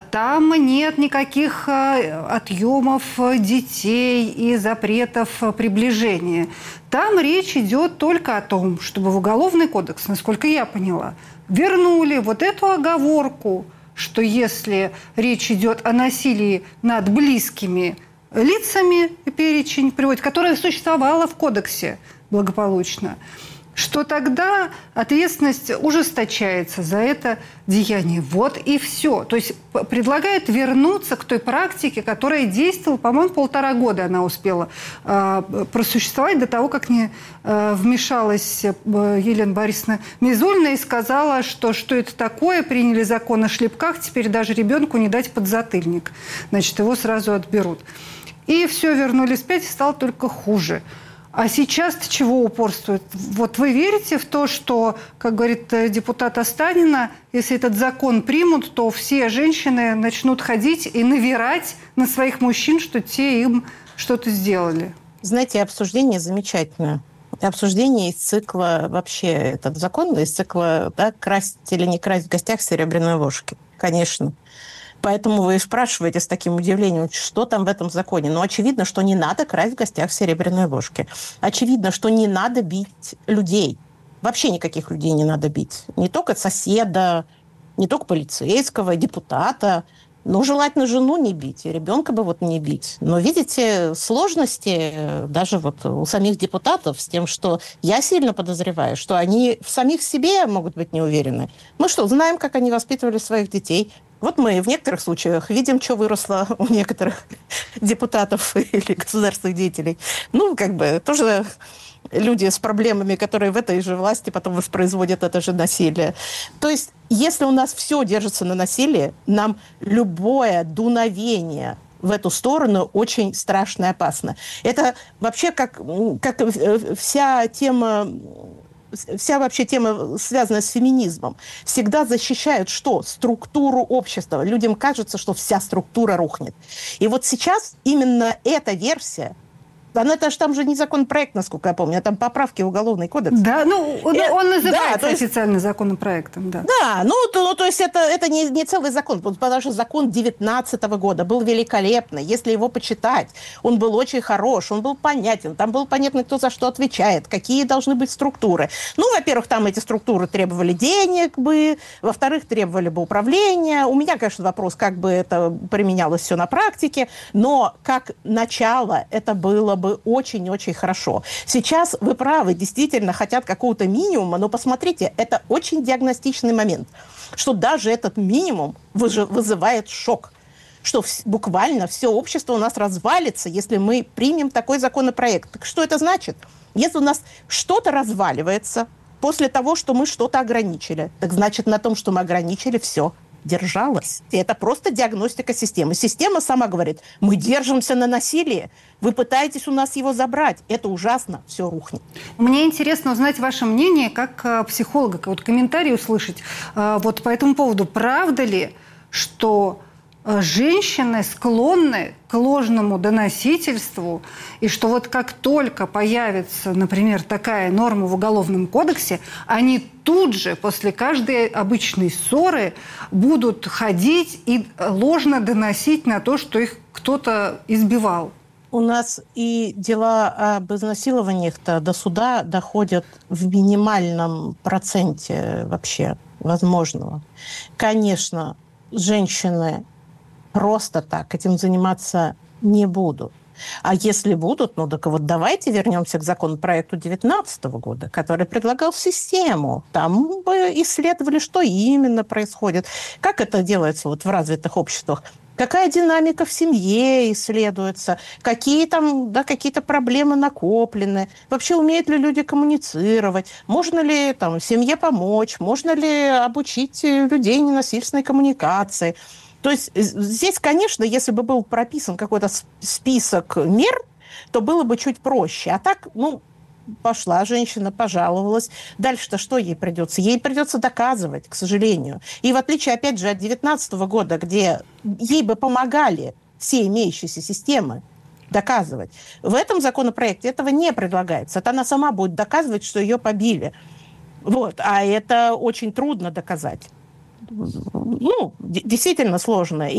Там нет никаких отъемов детей и запретов приближения. Там речь идет только о том, чтобы в Уголовный кодекс, насколько я поняла, вернули вот эту оговорку, что если речь идет о насилии над близкими лицами, перечень приводит, которая существовала в кодексе благополучно, что тогда ответственность ужесточается за это деяние. Вот и все. То есть предлагают вернуться к той практике, которая действовала, по-моему, 1,5 года она успела просуществовать до того, как не вмешалась Елена Борисовна Мизулина и сказала, что это такое, приняли закон о шлепках, теперь даже ребенку не дать подзатыльник. Значит, его сразу отберут. И все вернули вспять, и стало только хуже. А сейчас-то чего упорствует? Вот вы верите в то, что, как говорит депутат Останина, если этот закон примут, то все женщины начнут ходить и навирать на своих мужчин, что те им что-то сделали? Знаете, обсуждение замечательное. Обсуждение из цикла вообще этот закон, из цикла красть или не красть в гостях серебряной ложки. Конечно. Поэтому вы спрашиваете с таким удивлением, что там в этом законе. Но очевидно, что не надо красть в гостях серебряной ложки. Очевидно, что не надо бить людей. Вообще никаких людей не надо бить. Не только соседа, не только полицейского, депутата. Но желательно жену не бить, и ребенка бы не бить. Но, видите, сложности даже у самих депутатов с тем, что я сильно подозреваю, что они в самих себе могут быть не уверены. Мы что, знаем, как они воспитывали своих детей? Вот мы в некоторых случаях видим, что выросло у некоторых депутатов или государственных деятелей. Тоже люди с проблемами, которые в этой же власти потом воспроизводят это же насилие. То есть, если у нас все держится на насилии, нам любое дуновение в эту сторону очень страшно и опасно. Это вообще как вся вообще тема, связанная с феминизмом, всегда защищают что? Структуру общества. Людям кажется, что вся структура рухнет. И вот сейчас именно эта версия, там же не законопроект, насколько я помню, а там поправки в Уголовный кодекс. Да, он называется официально законопроектом. Да, то есть это не целый закон, потому что закон 2019 года был великолепный. Если его почитать, он был очень хорош, он был понятен, там было понятно, кто за что отвечает, какие должны быть структуры. Во-первых, там эти структуры требовали денег бы, во-вторых, требовали бы управления. У меня, конечно, вопрос, как бы это применялось все на практике, но как начало это было бы очень-очень хорошо. Сейчас вы правы, действительно хотят какого-то минимума, но посмотрите, это очень диагностичный момент, что даже этот минимум вызывает шок, что буквально все общество у нас развалится, если мы примем такой законопроект. Так что это значит? Если у нас что-то разваливается после того, что мы что-то ограничили, так значит на том, что мы ограничили, все держалась. И это просто диагностика системы. Система сама говорит, мы держимся на насилии, вы пытаетесь у нас его забрать. Это ужасно, все рухнет. Мне интересно узнать ваше мнение как психолога, комментарий услышать по этому поводу. Правда ли, что женщины склонны к ложному доносительству, и что как только появится, например, такая норма в Уголовном кодексе, они тут же, после каждой обычной ссоры, будут ходить и ложно доносить на то, что их кто-то избивал? У нас и дела об изнасилованиях-то до суда доходят в минимальном проценте вообще возможного. Конечно, женщины просто так этим заниматься не будут. А если будут, так давайте вернемся к законопроекту 2019 года, который предлагал систему. Там бы исследовали, что именно происходит, как это делается в развитых обществах, какая динамика в семье исследуется, какие там какие-то проблемы накоплены, вообще умеют ли люди коммуницировать, можно ли семье помочь, можно ли обучить людей ненасильственной коммуникации. То есть здесь, конечно, если бы был прописан какой-то список мер, то было бы чуть проще. А так, пошла женщина, пожаловалась. Дальше-то что ей придется? Ей придется доказывать, к сожалению. И в отличие, опять же, от 2019 года, где ей бы помогали все имеющиеся системы доказывать, в этом законопроекте этого не предлагается. Это она сама будет доказывать, что ее побили. А это очень трудно доказать. Действительно сложно.